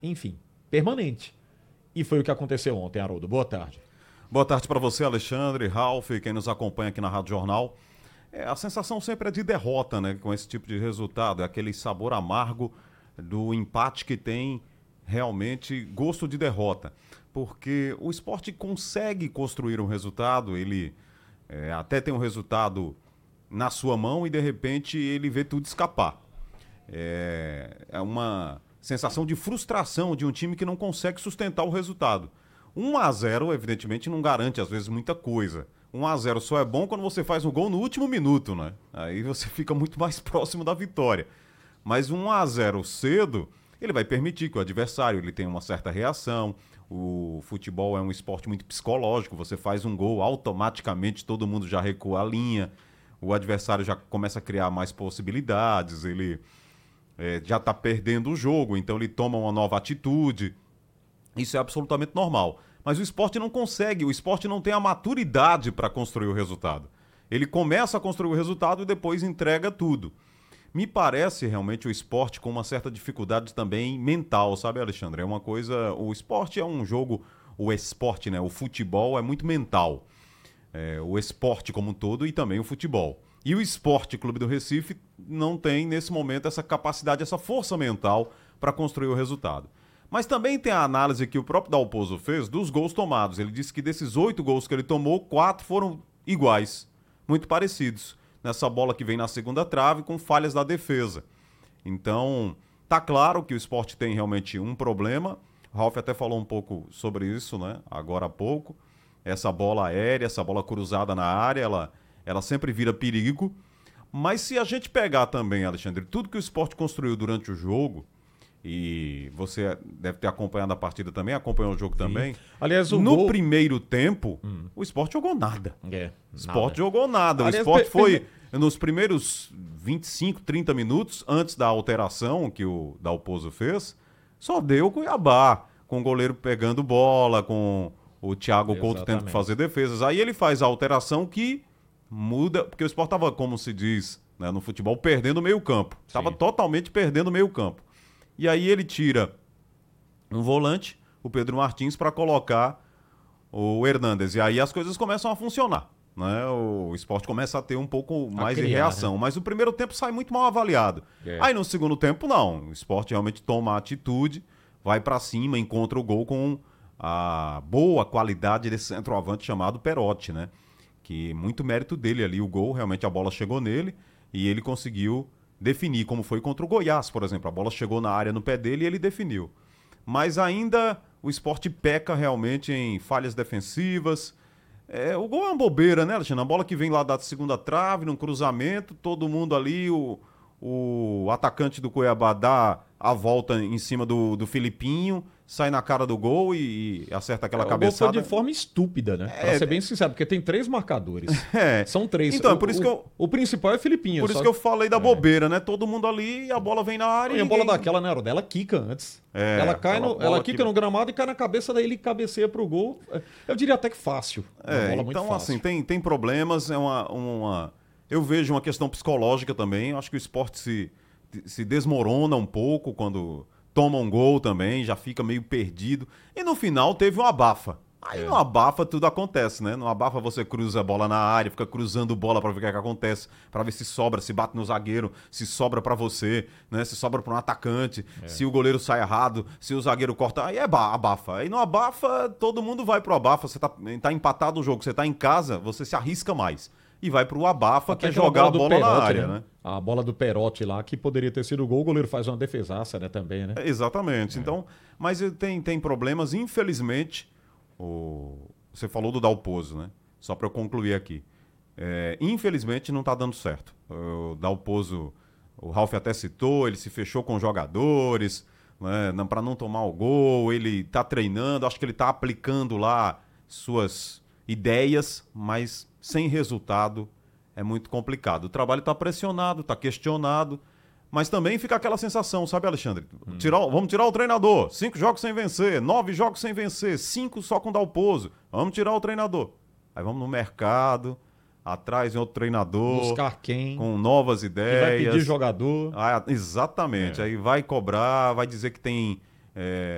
enfim, permanente. E foi o que aconteceu ontem, Haroldo. Boa tarde. Boa tarde para você, Alexandre, Ralf, quem nos acompanha aqui na Rádio Jornal. A sensação sempre é de derrota, né? Com esse tipo de resultado, é aquele sabor amargo do empate que tem realmente gosto de derrota. Porque o Sport consegue construir um resultado, ele até tem um resultado na sua mão e de repente ele vê tudo escapar. É uma sensação de frustração de um time que não consegue sustentar o resultado. 1-0, evidentemente, não garante às vezes muita coisa. 1-0 só é bom quando você faz um gol no último minuto, né? Aí você fica muito mais próximo da vitória. Mas 1-0 cedo, ele vai permitir que o adversário ele tenha uma certa reação. O futebol é um esporte muito psicológico. Você faz um gol, automaticamente todo mundo já recua a linha. O adversário já começa a criar mais possibilidades. Ele já está perdendo o jogo, então ele toma uma nova atitude. Isso é absolutamente normal. Mas o Sport não consegue, o Sport não tem a maturidade para construir o resultado. Ele começa a construir o resultado e depois entrega tudo. Me parece realmente o Sport com uma certa dificuldade também mental, sabe, Alexandre? É uma coisa. O Sport é um jogo. O esporte, né? O futebol é muito mental. O esporte como um todo e também o futebol. E o Sport Clube do Recife não tem, nesse momento, essa capacidade, essa força mental para construir o resultado. Mas também tem a análise que o próprio Dalpozo fez dos gols tomados. Ele disse que desses 8 gols que ele tomou, 4 foram iguais, muito parecidos. Nessa bola que vem na segunda trave, com falhas da defesa. Então, tá claro que o Sport tem realmente um problema. O Ralf até falou um pouco sobre isso, né? Agora há pouco. Essa bola aérea, essa bola cruzada na área, ela sempre vira perigo. Mas se a gente pegar também, Alexandre, tudo que o Sport construiu durante o jogo, e você deve ter acompanhado a partida também, acompanhou o jogo também. Aliás, no primeiro tempo, o Sport jogou nada. O Sport jogou nada. Aliás, o Sport foi, nos primeiros 25, 30 minutos, antes da alteração que o Dalpozo fez, só deu o Cuiabá, com o goleiro pegando bola, com o Thiago Couto tendo que fazer defesas. Aí ele faz a alteração que muda, porque o Sport estava, como se diz, né, no futebol, perdendo o meio campo. Estava totalmente perdendo o meio campo. E aí ele tira um volante, o Pedro Martins, para colocar o Hernandes. E aí as coisas começam a funcionar. Né? O Sport começa a ter um pouco mais de reação. Né? Mas o primeiro tempo sai muito mal avaliado. Aí no segundo tempo, não. O Sport realmente toma a atitude, vai para cima, encontra o gol com a boa qualidade desse centroavante chamado Perotti, né? Que muito mérito dele ali. O gol, realmente a bola chegou nele e ele conseguiu definir, como foi contra o Goiás, por exemplo. A bola chegou na área no pé dele e ele definiu. Mas ainda o Sport peca realmente em falhas defensivas. O gol é uma bobeira, né, Alexandre? A bola que vem lá da segunda trave, num cruzamento, todo mundo ali, o atacante do Cuiabá dá a volta em cima do Filipinho, sai na cara do gol e acerta aquela cabeçada. O gol foi de forma estúpida, né? Pra ser bem sincero, porque tem 3 marcadores. São 3. Então, por isso que o principal é Filipinho. Por isso que eu falei da bobeira, né? Todo mundo ali e a bola vem na área. E a bola daquela, né, Haroldo? Ela quica antes. Ela cai ela quica no gramado e cai na cabeça, daí ele cabeceia pro gol. Eu diria até que fácil. Uma bola muito fácil. Assim, tem problemas, eu vejo uma questão psicológica também. Eu acho que o Sport se desmorona um pouco quando toma um gol também, já fica meio perdido. E no final teve um abafa. Aí no abafa tudo acontece, né? No abafa você cruza a bola na área, fica cruzando bola pra ver o que acontece, pra ver se sobra, se bate no zagueiro, se sobra pra você, né? Se sobra pra um atacante, se o goleiro sai errado, se o zagueiro corta, aí abafa. Aí no abafa todo mundo vai pro abafa, você tá empatado o jogo, você tá em casa, você se arrisca mais. E vai pro abafa, que é jogar a bola Perotti, na área, né? A bola do Perotti lá, que poderia ter sido gol, o goleiro faz uma defesaça, né, também, né? Exatamente. Então, mas tem problemas, infelizmente. Você falou do Dalpozo, né? Só para eu concluir aqui. Infelizmente não tá dando certo. O Dalpozo, o Ralf até citou, ele se fechou com jogadores, né, para não tomar o gol, ele tá treinando, acho que ele tá aplicando lá suas ideias, mas sem resultado é muito complicado. O trabalho está pressionado, está questionado, mas também fica aquela sensação, sabe, Alexandre? Vamos tirar o treinador. 5 jogos sem vencer, 9 jogos sem vencer, 5 só com Dalpozo. Vamos tirar o treinador. Aí vamos no mercado, atrás de outro treinador. Buscar quem? Com novas ideias. Que vai pedir jogador. Exatamente. Aí vai cobrar, vai dizer que tem